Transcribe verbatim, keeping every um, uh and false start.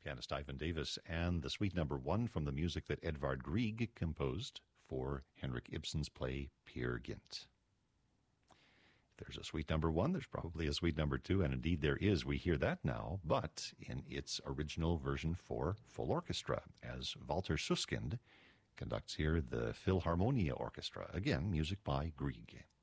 pianist Ivan Davis, and the suite number one from the music that Edvard Grieg composed for Henrik Ibsen's play Peer Gynt. If there's a suite number one, there's probably a suite number two, and indeed there is. We hear that now, but in its original version for full orchestra, as Walter Susskind conducts here the Philharmonia Orchestra. Again, music by Grieg.